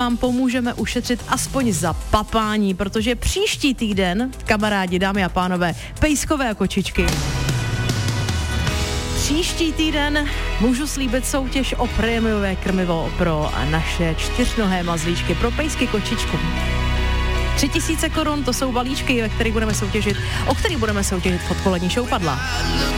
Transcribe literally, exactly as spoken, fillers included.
vám pomůžeme ušetřit aspoň za papání, protože příští týden, kamarádi, dámy a pánové, pejskové a kočičky. Příští týden můžu slíbit soutěž o prémiové krmivo pro naše čtyřnohé mazlíčky, pro pejsky kočičku. Tři tisíce korun, to jsou balíčky, ve kterých budeme soutěžit, o kterých budeme soutěžit v odpolední show Padla.